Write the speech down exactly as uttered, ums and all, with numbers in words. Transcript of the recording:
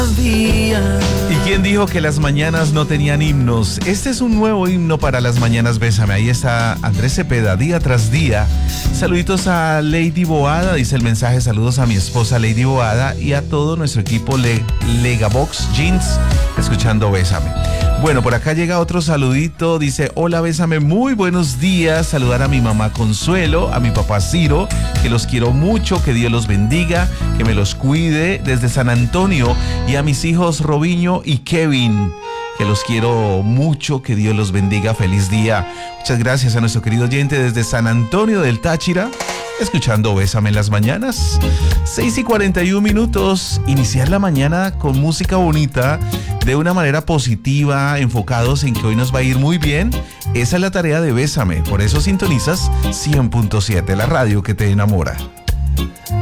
¿Y quién dijo que las mañanas no tenían himnos? Este es un nuevo himno para las mañanas Bésame. Ahí está Andrés Cepeda, día tras día. Saluditos a Lady Boada, dice el mensaje. Saludos a mi esposa Lady Boada y a todo nuestro equipo Le- Legabox Jeans, escuchando Bésame. Bueno, por acá llega otro saludito, dice: hola Bésame, muy buenos días. Saludar a mi mamá Consuelo, a mi papá Ciro, que los quiero mucho, que Dios los bendiga, que me los cuide desde San Antonio, y a mis hijos Robiño y Kevin, que los quiero mucho, que Dios los bendiga. Feliz día. Muchas gracias a nuestro querido oyente desde San Antonio del Táchira, escuchando Bésame en las mañanas. seis y cuarenta y un minutos. Iniciar la mañana con música bonita, de una manera positiva, enfocados en que hoy nos va a ir muy bien. Esa es la tarea de Bésame. Por eso sintonizas cien punto siete, la radio que te enamora.